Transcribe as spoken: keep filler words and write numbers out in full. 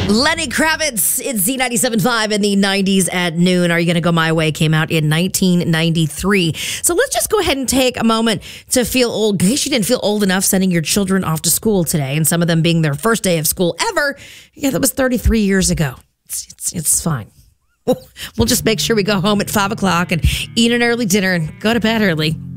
Lenny Kravitz, it's Z ninety-seven point five in the nineties at noon. Are You Gonna Go My Way came out in nineteen ninety-three. So let's just go ahead and take a moment to feel old. In case you didn't feel old enough sending your children off to school today, and some of them being their first day of school ever. Yeah, that was thirty-three years ago. It's, it's, it's fine. We'll just make sure we go home at five o'clock and eat an early dinner and go to bed early.